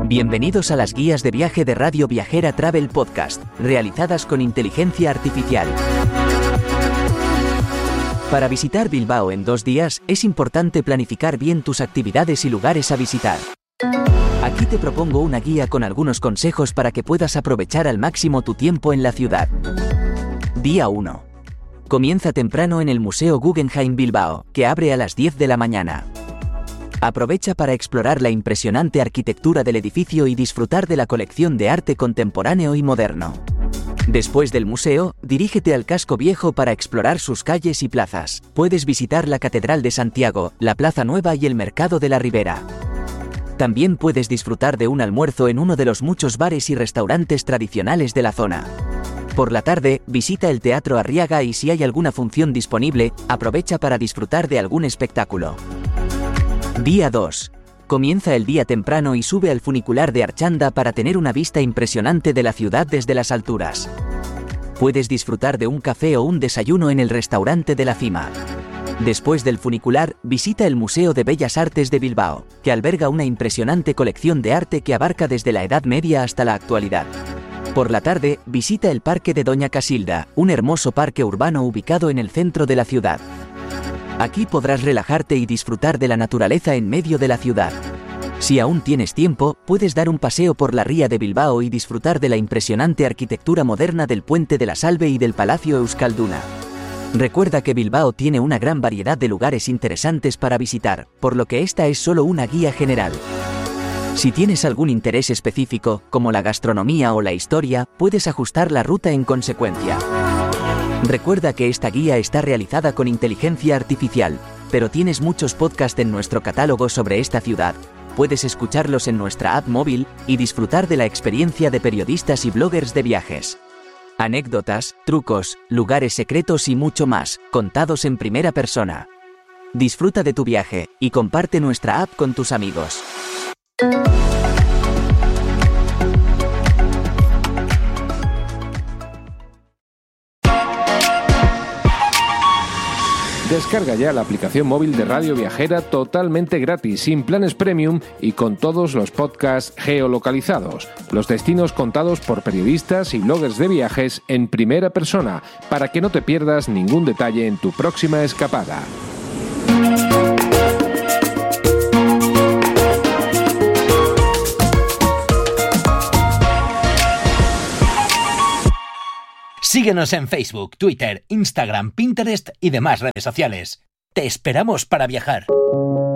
Bienvenidos a las guías de viaje de Radio Viajera Travel Podcast, realizadas con inteligencia artificial. Para visitar Bilbao en 2 días, es importante planificar bien tus actividades y lugares a visitar. Aquí te propongo una guía con algunos consejos para que puedas aprovechar al máximo tu tiempo en la ciudad. Día 1. Comienza temprano en el Museo Guggenheim Bilbao, que abre a las 10 de la mañana. Aprovecha para explorar la impresionante arquitectura del edificio y disfrutar de la colección de arte contemporáneo y moderno. Después del museo, dirígete al casco viejo para explorar sus calles y plazas. Puedes visitar la Catedral de Santiago, la Plaza Nueva y el Mercado de la Ribera. También puedes disfrutar de un almuerzo en uno de los muchos bares y restaurantes tradicionales de la zona. Por la tarde, visita el Teatro Arriaga y si hay alguna función disponible, aprovecha para disfrutar de algún espectáculo. Día 2. Comienza el día temprano y sube al funicular de Archanda para tener una vista impresionante de la ciudad desde las alturas. Puedes disfrutar de un café o un desayuno en el restaurante de la cima. Después del funicular, visita el Museo de Bellas Artes de Bilbao, que alberga una impresionante colección de arte que abarca desde la Edad Media hasta la actualidad. Por la tarde, visita el Parque de Doña Casilda, un hermoso parque urbano ubicado en el centro de la ciudad. Aquí podrás relajarte y disfrutar de la naturaleza en medio de la ciudad. Si aún tienes tiempo, puedes dar un paseo por la ría de Bilbao y disfrutar de la impresionante arquitectura moderna del Puente de la Salve y del Palacio Euskalduna. Recuerda que Bilbao tiene una gran variedad de lugares interesantes para visitar, por lo que esta es solo una guía general. Si tienes algún interés específico, como la gastronomía o la historia, puedes ajustar la ruta en consecuencia. Recuerda que esta guía está realizada con inteligencia artificial, pero tienes muchos podcasts en nuestro catálogo sobre esta ciudad. Puedes escucharlos en nuestra app móvil y disfrutar de la experiencia de periodistas y bloggers de viajes. Anécdotas, trucos, lugares secretos y mucho más, contados en primera persona. Disfruta de tu viaje y comparte nuestra app con tus amigos. Descarga ya la aplicación móvil de Radio Viajera totalmente gratis, sin planes premium y con todos los podcasts geolocalizados. Los destinos contados por periodistas y bloggers de viajes en primera persona, para que no te pierdas ningún detalle en tu próxima escapada. Síguenos en Facebook, Twitter, Instagram, Pinterest y demás redes sociales. ¡Te esperamos para viajar!